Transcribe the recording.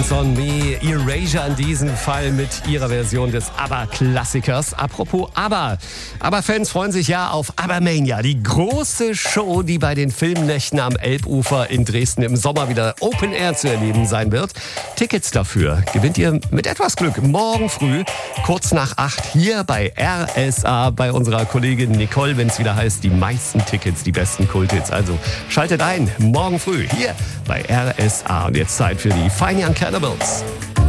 Dance on Me, Erasure in diesem Fall mit ihrer Version des ABBA-Klassikers. Apropos ABBA. ABBA-Fans freuen sich ja auf ABBA-Mania, die große Show, die bei den Filmnächten am Elbufer in Dresden im Sommer wieder Open Air zu erleben sein wird. Tickets dafür gewinnt ihr mit etwas Glück morgen früh, kurz nach 8 hier bei RSA, bei unserer Kollegin Nicole, wenn es wieder heißt, die meisten Tickets, die besten Kulthits. Also schaltet ein, morgen früh hier bei RSA. Und jetzt Zeit für die Fine Young Cannibals.